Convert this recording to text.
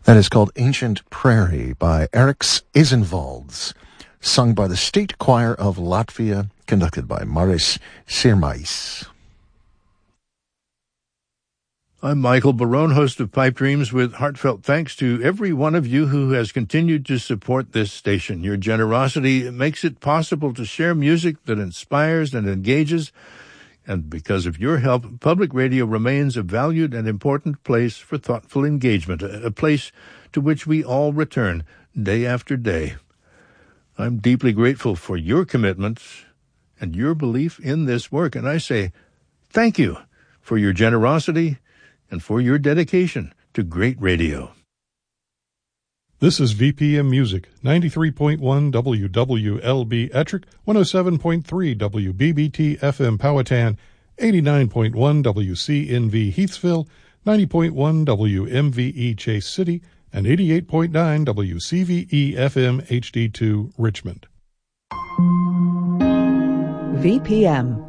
That is called Ancient Prairie by Eriks Isenvalds, sung by the State Choir of Latvia, conducted by Maris Sirmais. I'm Michael Barone, host of Pipe Dreams, with heartfelt thanks to every one of you who has continued to support this station. Your generosity makes it possible to share music that inspires and engages, and because of your help, public radio remains a valued and important place for thoughtful engagement, a place to which we all return day after day. I'm deeply grateful for your commitment and your belief in this work, and I say thank you for your generosity and for your dedication to great radio. This is VPM Music, 93.1 WWLB Ettrick, 107.3 WBBT FM Powhatan, 89.1 WCNV Heathsville, 90.1 WMVE Chase City, and 88.9 WCVE FM HD2 Richmond. VPM